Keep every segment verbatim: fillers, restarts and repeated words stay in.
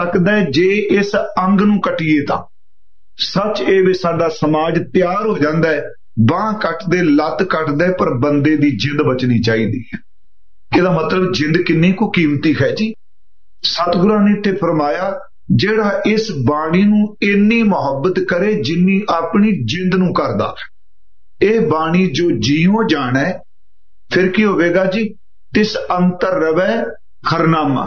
ਸਕਦਾ ਹੈ ਜੇ ਇਸ ਅੰਗ ਨੂੰ ਕੱਟੀਏ ਤਾਂ। ਸੱਚ ਇਹ ਵੀ ਸਾਡਾ ਸਮਾਜ ਤਿਆਰ ਹੋ ਜਾਂਦਾ ਹੈ, ਬਾਂਹ ਕੱਟਦੇ ਲੱਤ ਕੱਟਦੇ, ਪਰ ਬੰਦੇ ਦੀ ਜਿੰਦ ਬਚਣੀ ਚਾਹੀਦੀ ਹੈ। ਇਹਦਾ ਮਤਲਬ ਜਿੰਦ ਕਿੰਨੀ ਕੁ ਕੀਮਤੀ ਹੈ ਜੀ। ਸਤਿਗੁਰਾਂ ਨੇ ਇੱਥੇ ਫਰਮਾਇਆ ਜਿਹੜਾ ਇਸ ਬਾਣੀ ਨੂੰ ਇੰਨੀ ਮੁਹੱਬਤ ਕਰੇ ਜਿੰਨੀ ਆਪਣੀ ਜਿੰਦ ਨੂੰ ਕਰਦਾ। ਇਹ ਬਾਣੀ ਜੋ ਜੀਉ ਜਾਣੈ ਫਿਰ ਕੀ ਹੋਵੇਗਾ ਜੀ, ਤਿਸ ਅੰਤਰ ਰਵੈ ਖਰਨਾਮਾ।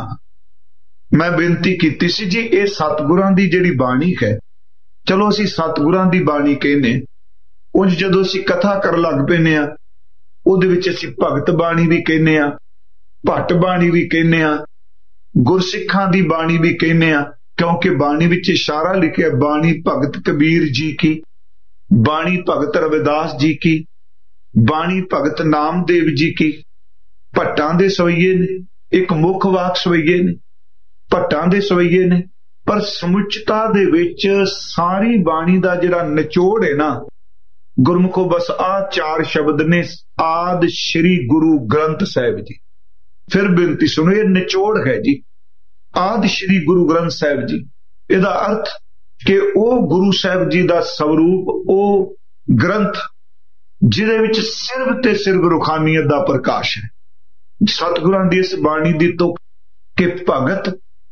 ਮੈਂ ਬੇਨਤੀ ਕੀਤੀ ਸੀ ਜੀ, ਇਹ ਸਤਿਗੁਰਾਂ ਦੀ ਜਿਹੜੀ ਬਾਣੀ ਹੈ, ਚਲੋ ਅਸੀਂ ਸਤਿਗੁਰਾਂ ਦੀ ਬਾਣੀ ਕਹਿੰਦੇ, ਉਂਝ ਜਦੋਂ ਅਸੀਂ ਕਥਾ ਕਰਨ ਲੱਗ ਪੈਂਦੇ ਆ ਉਹਦੇ ਵਿੱਚ ਅਸੀਂ ਭਗਤ ਬਾਣੀ ਵੀ ਕਹਿੰਦੇ ਆ, ਭੱਟ ਬਾਣੀ ਵੀ ਕਹਿੰਦੇ ਆ, ਗੁਰਸਿੱਖਾਂ ਦੀ ਬਾਣੀ ਵੀ ਕਹਿੰਦੇ ਆ, ਕਿਉਂਕਿ ਬਾਣੀ ਵਿੱਚ ਇਸ਼ਾਰਾ ਲਿਖਿਆ ਬਾਣੀ ਭਗਤ ਕਬੀਰ ਜੀ ਕੀ, ਬਾਣੀ ਭਗਤ ਰਵਿਦਾਸ ਜੀ ਕੀ, ਬਾਣੀ ਭਗਤ ਨਾਮਦੇਵ ਜੀ ਕੀ। ਭੱਟਾਂ ਦੇ ਸਵਈਏ ਨੇ, ਇੱਕ ਮੁੱਖ ਵਾਕ ਸਵਈਏ ਨੇ, ਭੱਟਾਂ ਦੇ ਸਵਈਏ ਨੇ, ਪਰ ਸਮੁੱਚਤਾ ਦੇ ਵਿੱਚ ਸਾਰੀ ਬਾਣੀ ਦਾ ਜਿਹੜਾ ਨਿਚੋੜ ਹੈ ਨਾ, ਗੁਰਮੁਖੋ ਬਸ ਆਹ ਚਾਰ ਸ਼ਬਦ ਨੇ, ਆਦਿ ਸ਼੍ਰੀ ਗੁਰੂ ਗ੍ਰੰਥ ਸਾਹਿਬ ਜੀ। ਫਿਰ ਬੇਨਤੀ ਸੁਣੋ, ਇਹ ਨਿਚੋੜ ਹੈ ਜੀ, ਆਦਿ ਸ਼੍ਰੀ ਗੁਰੂ ਗ੍ਰੰਥ ਸਾਹਿਬ ਜੀ। ਇਹਦਾ ਅਰਥ ਕਿ ਉਹ ਗੁਰੂ ਸਾਹਿਬ ਜੀ ਦਾ ਸਵਰੂਪ, ਉਹ ਗ੍ਰੰਥ ਜਿਹਦੇ ਵਿੱਚ ਸਿਰਫ ਤੇ ਸਿਰਫ ਰੂਹਾਨੀਅਤ ਦਾ ਪ੍ਰਕਾਸ਼ ਹੈ। ਸਤਿਗੁਰਾਂ ਦੀ ਇਸ ਬਾਣੀ ਦੀ ਤੁਕ ਕਿ ਭਗਤ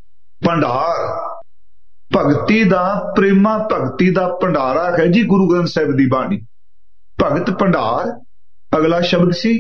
ਭੰਡਾਰ, ਭਗਤੀ ਦਾ, ਪ੍ਰੇਮਾ ਭਗਤੀ ਦਾ ਭੰਡਾਰਾ ਹੈ ਜੀ ਗੁਰੂ ਗ੍ਰੰਥ ਸਾਹਿਬ ਦੀ ਬਾਣੀ। ਭਗਤ ਭੰਡਾਰ ਅਗਲਾ ਸ਼ਬਦ ਸੀ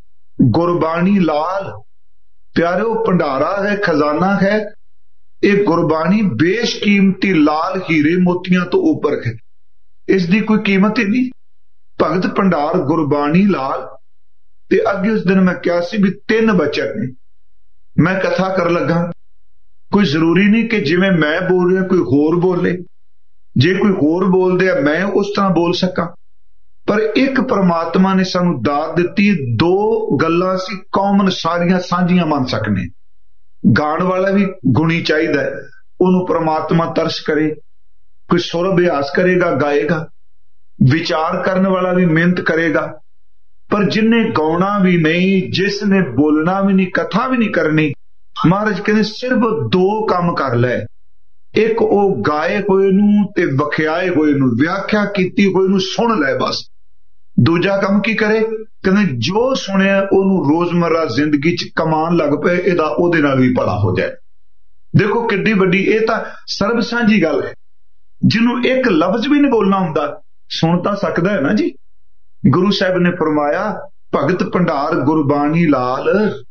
ਗੁਰਬਾਣੀ ਲਾਲ। ਪਿਆਰਿਓ, ਭੰਡਾਰਾ ਹੈ, ਖਜ਼ਾਨਾ ਹੈ। ਇਹ ਗੁਰਬਾਣੀ ਬੇਸ਼ਕੀਮਤੀ ਲਾਲ ਹੀਰੇ ਮੋਤੀਆਂ ਤੋਂ ਉੱਪਰ ਹੈ, ਇਸ ਦੀ ਕੋਈ ਕੀਮਤ ਹੀ ਨਹੀਂ। ਭਗਤ ਭੰਡਾਰ, ਗੁਰਬਾਣੀ ਲਾਲ। ਤੇ ਅੱਗੇ ਉਸ ਦਿਨ ਮੈਂ ਕਿਹਾ ਸੀ ਵੀ ਤਿੰਨ ਬਚਨ ਨੇ। ਮੈਂ ਕਥਾ ਕਰਨ ਲੱਗਾ, ਕੋਈ ਜ਼ਰੂਰੀ ਨਹੀਂ ਕਿ ਜਿਵੇਂ ਮੈਂ ਬੋਲ ਰਿਹਾ ਕੋਈ ਹੋਰ ਬੋਲੇ, ਜੇ ਕੋਈ ਹੋਰ ਬੋਲਦੇ ਆ ਮੈਂ ਉਸ ਤਰ੍ਹਾਂ ਬੋਲ ਸਕਾਂ, ਪਰ ਇੱਕ ਪ੍ਰਮਾਤਮਾ ਨੇ ਸਾਨੂੰ ਦਾਤ ਦਿੱਤੀ, ਦੋ ਗੱਲਾਂ ਅਸੀਂ ਕਾਮਨ ਸਾਰੀਆਂ ਸਾਂਝੀਆਂ ਮੰਨ ਸਕਨੇ। ਗਾਣ ਵਾਲਾ ਵੀ ਗੁਣੀ ਚਾਹੀਦਾ ਹੈ, ਉਹਨੂੰ ਪ੍ਰਮਾਤਮਾ ਤਰਸ ਕਰੇ, ਕੋਈ ਸੁਰ ਅਭਿਆਸ ਕਰੇਗਾ ਗਾਏਗਾ, ਵਿਚਾਰ ਕਰਨ ਵਾਲਾ ਵੀ ਮਿਹਨਤ ਕਰੇਗਾ, ਪਰ ਜਿੰਨੇ ਗਾਉਣਾ ਵੀ ਨਹੀਂ, ਜਿਸ ਨੇ ਬੋਲਣਾ ਵੀ ਨਹੀਂ, ਕਥਾ ਵੀ ਨਹੀਂ ਕਰਨੀ, ਮਹਾਰਾਜ ਕਹਿੰਦੇ ਸਿਰਫ ਦੋ ਕੰਮ ਕਰ ਲੈ। ਇੱਕ ਉਹ ਗਾਏ ਹੋਏ ਨੂੰ ਤੇ ਵਖਿਆਏ ਹੋਏ ਨੂੰ, ਵਿਆਖਿਆ ਕੀਤੀ ਹੋਏ ਨੂੰ ਸੁਣ ਲੈ ਬਸ। ਦੂਜਾ ਕੰਮ ਕੀ ਕਰੇ, ਕਹਿੰਦੇ ਜੋ ਸੁਣਿਆ ਉਹਨੂੰ ਰੋਜ਼ਮर्रा ਜ਼ਿੰਦਗੀ 'ਚ ਕਮਾਉਣ ਲੱਗ ਪਏ, ਇਹਦਾ ਉਹਦੇ ਨਾਲ ਵੀ ਭਲਾ ਹੋ ਜਾਏ। ਦੇਖੋ ਕਿੱਡੀ ਵੱਡੀ, ਇਹ ਤਾਂ ਸਰਬ ਸਾਂਝੀ ਗੱਲ ਹੈ। ਜਿਹਨੂੰ ਇੱਕ ਲਫ਼ਜ਼ ਵੀ ਨਹੀਂ ਬੋਲਣਾ ਹੁੰਦਾ ਸੁਣ ਤਾਂ ਸਕਦਾ ਹੈ ਨਾ ਜੀ। ਗੁਰੂ ਸਾਹਿਬ ਨੇ ਫਰਮਾਇਆ ਭਗਤ ਭੰਡਾਰ ਗੁਰਬਾਣੀ ਲਾਲ,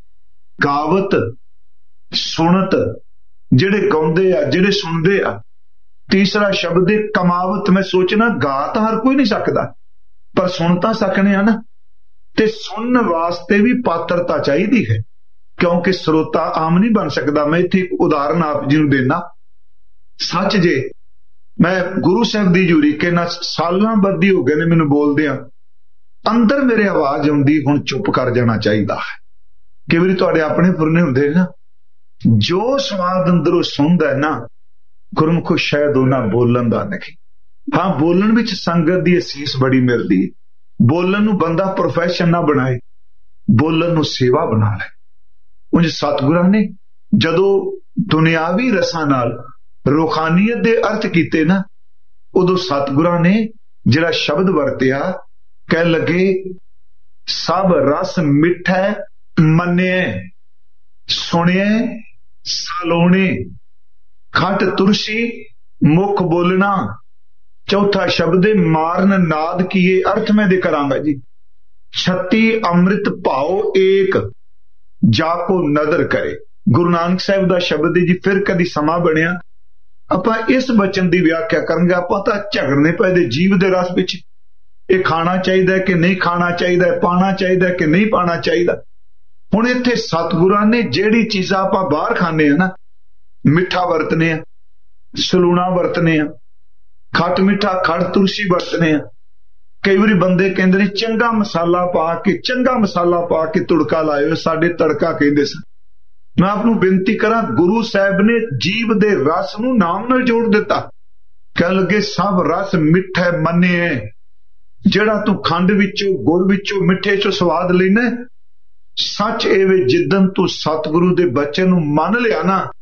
ਗਾਵਤ ਸੁਣਤ, ਜਿਹੜੇ ਗਾਉਂਦੇ ਆ, ਜਿਹੜੇ ਸੁਣਦੇ ਆ। ਤੀਸਰਾ ਸ਼ਬਦ ਹੈ ਕਮਾਵਤ। ਮੈਂ ਸੋਚਣਾ ਗਾ ਤਾਂ ਹਰ ਕੋਈ ਨਹੀਂ ਸਕਦਾ, ਪਰ ਸੁਣ ਤਾਂ ਸਕਨੇ ਆ ਨਾ। ਤੇ ਸੁਣਨ ਵਾਸਤੇ ਵੀ ਪਾਤਰਤਾ ਚਾਹੀਦੀ ਹੈ, ਕਿਉਂਕਿ ਸਰੋਤਾ ਆਮ ਨਹੀਂ ਬਣ ਸਕਦਾ। ਮੈਂ ਇੱਥੇ ਇੱਕ ਉਦਾਹਰਨ ਆਪ ਜੀ ਨੂੰ ਦੇਣਾ। ਸੱਚ ਜੇ ਮੈਂ ਗੁਰੂ ਸਾਹਿਬ ਦੀ ਜੂਰੀ ਕਿ ਨਾ ਸਾਲਾਂ ਬੱਧੀ ਹੋ ਗਏ ਨੇ ਮੈਨੂੰ ਬੋਲਦਿਆਂ, ਅੰਦਰ ਮੇਰੇ ਆਵਾਜ਼ ਆਉਂਦੀ, ਹੁਣ ਚੁੱਪ ਕਰ ਜਾਣਾ ਚਾਹੀਦਾ ਹੈ। ਕਈ ਵਾਰੀ ਤੁਹਾਡੇ ਆਪਣੇ ਫੁਰਨੇ ਹੁੰਦੇ ਨਾ, ਜੋ ਸਵਾਦ ਅੰਦਰੋਂ ਸੁਣਦਾ ਹੈ ਨਾ, ਗੁਰਮੁਖੋ ਸ਼ਾਇਦ ਉਹਨਾਂ ਬੋਲਣ ਦਾ ਨਹੀਂ। ਹਾਂ, ਬੋਲਣ ਵਿੱਚ ਸੰਗਤ ਦੀ ਅਸੀਸ ਬੜੀ ਮਿਲਦੀ ਹੈ। ਬੋਲਣ ਨੂੰ ਬੰਦਾ ਪ੍ਰੋਫੈਸ਼ਨ ਨਾ ਬਣਾਏ, ਬੋਲਣ ਨੂੰ ਸੇਵਾ ਬਣਾ ਲੈ। ਉਂਝ ਸਤਿਗੁਰਾਂ ਨੇ ਜਦੋਂ ਦੁਨਿਆਵੀ ਰਸਾਂ ਨਾਲ ਰੂਹਾਨੀਅਤ ਦੇ ਅਰਥ ਕੀਤੇ ਨਾ, ਉਦੋਂ ਸਤਿਗੁਰਾਂ ਨੇ ਜਿਹੜਾ ਸ਼ਬਦ ਵਰਤਿਆ, ਕਹਿ ਲੱਗੇ ਸਭ ਰਸ ਮਿੱਠਾ ਮੰਨਿਐ, ਸੁਣਿਐ ਸਾਲੋਣੇ, ਖਟ ਤੁਰਸੀ ਮੁਖ ਬੋਲਣਾ। ਚੌਥਾ ਸ਼ਬਦ ਹੈ ਮਾਰਨ ਨਾਦ ਕੀਏ। ਅਰਥ ਮੈਂ ਦੇ ਕਰਾਂਗਾ ਜੀ। ਛੱਤੀ ਅੰਮ੍ਰਿਤ ਭਾਉ ਏਕ, ਜਾ ਕੋ ਨਦਰ ਕਰੇ। ਗੁਰੂ ਨਾਨਕ ਸਾਹਿਬ ਦਾ ਸ਼ਬਦ ਹੈ ਜੀ। ਫਿਰ ਕਦੀ ਸਮਾਂ ਬਣਿਆ ਆਪਾਂ ਇਸ ਬਚਨ ਦੀ ਵਿਆਖਿਆ ਕਰਾਂਗੇ। ਆਪਾਂ ਤਾਂ ਝਗੜਨੇ ਪਏ ਦੇ ਜੀਵ ਦੇ ਰਸ ਵਿੱਚ, ਇਹ ਖਾਣਾ ਚਾਹੀਦਾ ਕਿ ਨਹੀਂ ਖਾਣਾ ਚਾਹੀਦਾ, ਪਾਣਾ ਚਾਹੀਦਾ ਕਿ ਨਹੀਂ ਪਾਣਾ ਚਾਹੀਦਾ। ਹੁਣ ਇੱਥੇ ਸਤਿਗੁਰਾਂ ਨੇ ਜਿਹੜੀ ਚੀਜ਼ਾਂ ਆਪਾਂ ਬਾਹਰ ਖਾਂਦੇ ਆ ਨਾ, ਮਿੱਠਾ ਵਰਤਨੇ ਆ, ਸਲੂਣਾ ਵਰਤਨੇ ਆ, ਖੱਟ ਮਿੱਠਾ ਖੜ ਤੁਲਸੀ ਵਰਤਨੇ ਆ। ਕਈ ਵਾਰੀ ਬੰਦੇ ਕਹਿੰਦੇ ਨੇ ਚੰਗਾ ਮਸਾਲਾ ਪਾ ਕੇ, ਚੰਗਾ ਮਸਾਲਾ ਪਾ ਕੇ ਤੁੜਕਾ ਲਾਇਓ, ਸਾਡੇ ਤੜਕਾ ਕਹਿੰਦੇ ਸਨ। ਮੈਂ ਆਪ ਨੂੰ ਬੇਨਤੀ ਕਰਾਂ, ਗੁਰੂ ਸਾਹਿਬ ਨੇ ਜੀਵ ਦੇ ਰਸ ਨੂੰ ਨਾਮ ਨਾਲ ਜੋੜ ਦਿੱਤਾ। ਕਹਿ ਲੱਗੇ ਸਭ ਰਸ ਮਿੱਠਾ ਮੰਨਿਐ। ਜਿਹੜਾ ਤੂੰ ਖੰਡ ਵਿੱਚੋਂ, ਗੁੜ ਵਿੱਚੋਂ, ਮਿੱਠੇ ਚੋਂ ਸਵਾਦ ਲੈਣਾ, ਸੱਚ ਇਹ ਵੇ ਜਿੱਦਨ ਤੂੰ ਸਤਿਗੁਰੂ ਦੇ ਬਚਨ ਨੂੰ ਮੰਨ ਲਿਆ ਨਾ,